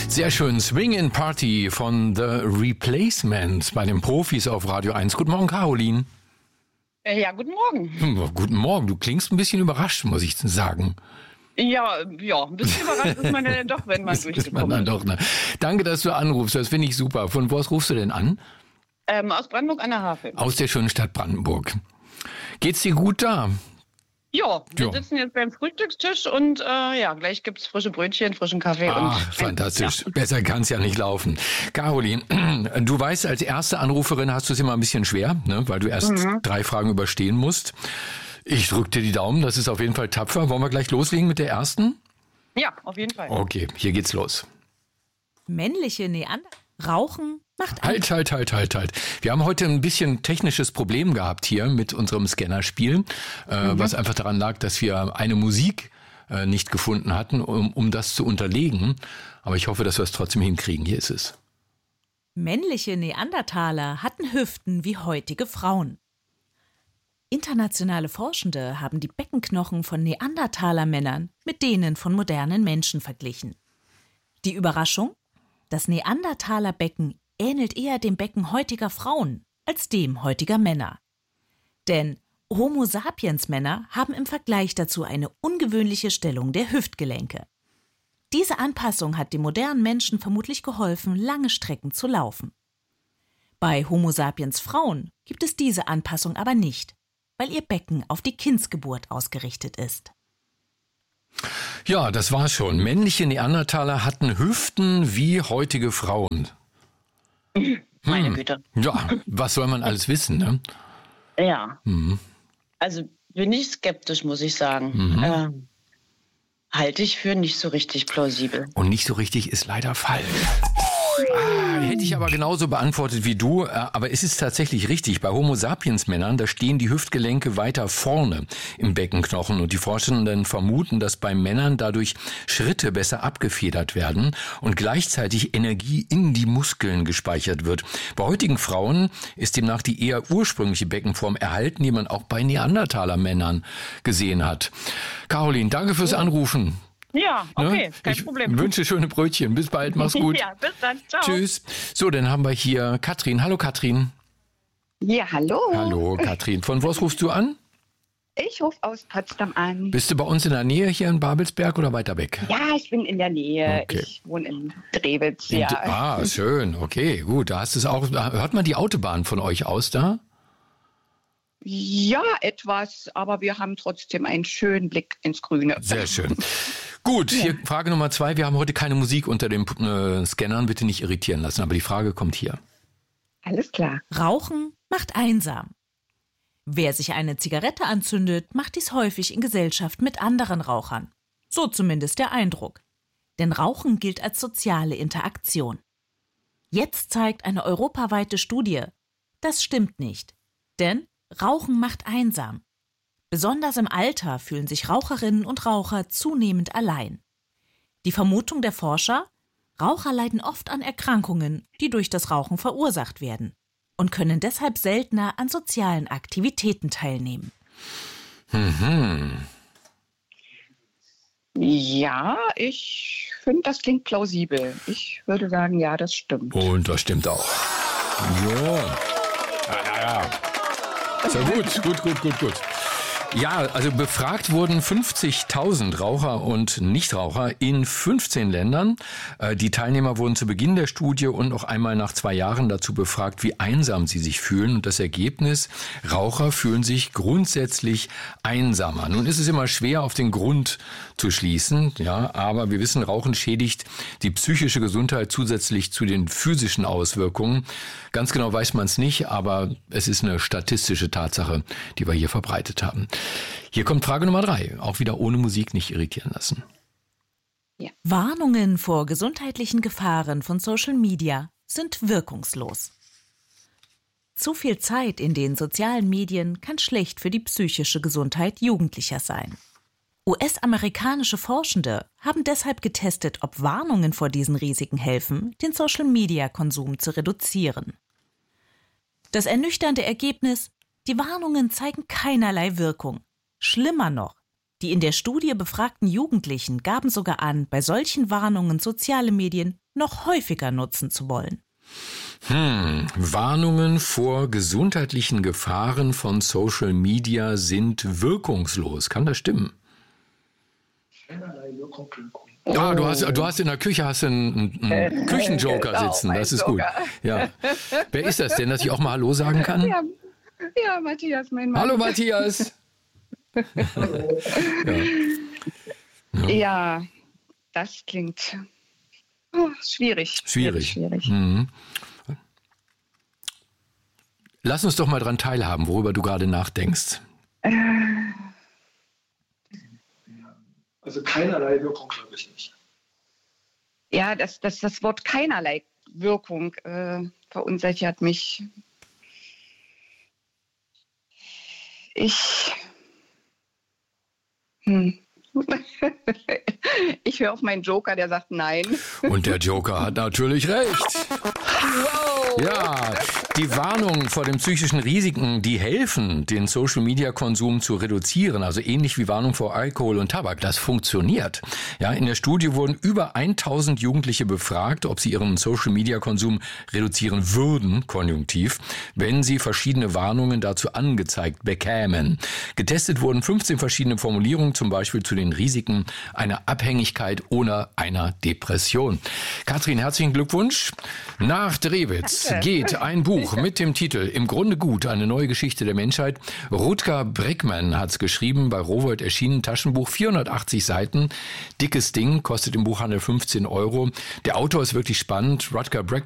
Sehr schön. Swing in Party von The Replacements bei den Profis auf Radio 1. Guten Morgen, Caroline. Ja, guten Morgen. Guten Morgen. Du klingst ein bisschen überrascht, muss ich sagen. Ja, ein bisschen überrascht ist man ja doch, wenn man durchgekommen ist. Ne? Danke, dass du anrufst. Das finde ich super. Von wo aus rufst du denn an? Aus Brandenburg an der Havel. Aus der schönen Stadt Brandenburg. Geht's dir gut da? Ja, wir sitzen jetzt beim Frühstückstisch und gleich gibt's frische Brötchen, frischen Kaffee. Fantastisch. Ja. Besser kann's ja nicht laufen. Caroline, du weißt, als erste Anruferin hast du es immer ein bisschen schwer, ne, weil du erst 3 Fragen überstehen musst. Ich drück dir die Daumen, das ist auf jeden Fall tapfer. Wollen wir gleich loslegen mit der ersten? Ja, auf jeden Fall. Okay, hier geht's los. Männliche Neandertaler rauchen macht Halt. Wir haben heute ein bisschen technisches Problem gehabt hier mit unserem Scannerspiel, was einfach daran lag, dass wir eine Musik nicht gefunden hatten, um das zu unterlegen. Aber ich hoffe, dass wir es trotzdem hinkriegen. Hier ist es. Männliche Neandertaler hatten Hüften wie heutige Frauen. Internationale Forschende haben die Beckenknochen von Neandertaler-Männern mit denen von modernen Menschen verglichen. Die Überraschung? Das Neandertaler-Becken ähnelt eher dem Becken heutiger Frauen als dem heutiger Männer. Denn Homo sapiens-Männer haben im Vergleich dazu eine ungewöhnliche Stellung der Hüftgelenke. Diese Anpassung hat dem modernen Menschen vermutlich geholfen, lange Strecken zu laufen. Bei Homo sapiens-Frauen gibt es diese Anpassung aber nicht, weil ihr Becken auf die Kindsgeburt ausgerichtet ist. Ja, das war's schon. Männliche Neandertaler hatten Hüften wie heutige Frauen. Meine Güte. Ja, was soll man alles wissen, ne? Ja. Also bin ich skeptisch, muss ich sagen. Halte ich für nicht so richtig plausibel. Und nicht so richtig ist leider falsch. Hätte ich aber genauso beantwortet wie du, aber es ist tatsächlich richtig. Bei Homo sapiens Männern, da stehen die Hüftgelenke weiter vorne im Beckenknochen und die Forschenden vermuten, dass bei Männern dadurch Schritte besser abgefedert werden und gleichzeitig Energie in die Muskeln gespeichert wird. Bei heutigen Frauen ist demnach die eher ursprüngliche Beckenform erhalten, die man auch bei Neandertaler Männern gesehen hat. Caroline, danke fürs Anrufen. Ja, okay, kein Problem. Ich wünsche schöne Brötchen. Bis bald, mach's gut. Ja, bis dann. Ciao. Tschüss. So, dann haben wir hier Katrin. Hallo, Katrin. Ja, hallo. Hallo, Katrin. Von wo aus rufst du an? Ich rufe aus Potsdam an. Bist du bei uns in der Nähe hier in Babelsberg oder weiter weg? Ja, ich bin in der Nähe. Okay. Ich wohne in Drewitz. Ja. Schön. Okay, gut. Da hast es auch. Hört man die Autobahn von euch aus da? Ja, etwas, aber wir haben trotzdem einen schönen Blick ins Grüne. Sehr schön. Gut, hier Frage Nummer 2. Wir haben heute keine Musik unter den Scannern. Bitte nicht irritieren lassen, aber die Frage kommt hier. Alles klar. Rauchen macht einsam. Wer sich eine Zigarette anzündet, macht dies häufig in Gesellschaft mit anderen Rauchern. So zumindest der Eindruck. Denn Rauchen gilt als soziale Interaktion. Jetzt zeigt eine europaweite Studie, das stimmt nicht. Denn Rauchen macht einsam. Besonders im Alter fühlen sich Raucherinnen und Raucher zunehmend allein. Die Vermutung der Forscher: Raucher leiden oft an Erkrankungen, die durch das Rauchen verursacht werden und können deshalb seltener an sozialen Aktivitäten teilnehmen. Ja, ich finde, das klingt plausibel. Ich würde sagen, ja, das stimmt. Und das stimmt auch. Ja. So, gut. Ja, also befragt wurden 50.000 Raucher und Nichtraucher in 15 Ländern. Die Teilnehmer wurden zu Beginn der Studie und noch einmal nach 2 Jahren dazu befragt, wie einsam sie sich fühlen. Und das Ergebnis: Raucher fühlen sich grundsätzlich einsamer. Nun ist es immer schwer, auf den Grund zu schließen, ja, aber wir wissen, Rauchen schädigt die psychische Gesundheit zusätzlich zu den physischen Auswirkungen. Ganz genau weiß man es nicht, aber es ist eine statistische Tatsache, die wir hier verbreitet haben. Hier kommt Frage Nummer 3, auch wieder ohne Musik, nicht irritieren lassen. Ja. Warnungen vor gesundheitlichen Gefahren von Social Media sind wirkungslos. Zu viel Zeit in den sozialen Medien kann schlecht für die psychische Gesundheit Jugendlicher sein. US-amerikanische Forschende haben deshalb getestet, ob Warnungen vor diesen Risiken helfen, den Social-Media-Konsum zu reduzieren. Das ernüchternde Ergebnis: Die Warnungen zeigen keinerlei Wirkung. Schlimmer noch, Die in der Studie befragten Jugendlichen gaben sogar an, bei solchen Warnungen soziale Medien noch häufiger nutzen zu wollen. Wirkungslos vor gesundheitlichen Gefahren von Social Media sind wirkungslos. Kann das stimmen? Keinerlei Wirkung. Ah, du hast in der Küche einen Küchenjoker sitzen. Das ist gut. Ja. Wer ist das denn, dass ich auch mal Hallo sagen kann? Ja, Matthias, mein Mann. Hallo Matthias. Ja, das klingt schwierig. Schwierig. Mhm. Lass uns doch mal dran teilhaben, worüber du gerade nachdenkst. Also keinerlei Wirkung, glaube ich nicht. Ja, das Wort keinerlei Wirkung verunsichert mich. Ich höre auf meinen Joker, der sagt nein. Und der Joker hat natürlich recht. Wow. Ja, die Warnungen vor den psychischen Risiken, die helfen, den Social-Media-Konsum zu reduzieren, also ähnlich wie Warnung vor Alkohol und Tabak, das funktioniert. Ja, in der Studie wurden über 1000 Jugendliche befragt, ob sie ihren Social-Media-Konsum reduzieren würden, konjunktiv, wenn sie verschiedene Warnungen dazu angezeigt bekämen. Getestet wurden 15 verschiedene Formulierungen, zum Beispiel zu den Risiken einer Abhängigkeit oder einer Depression. Katrin, herzlichen Glückwunsch. Nach Drewitz geht ein Buch mit dem Titel Im Grunde gut, eine neue Geschichte der Menschheit. Rutger Bregmann hat es geschrieben, bei Rowohlt erschienen, Taschenbuch, 480 Seiten, dickes Ding, kostet im Buchhandel 15 €. Der Autor ist wirklich spannend. Rutger Bregmann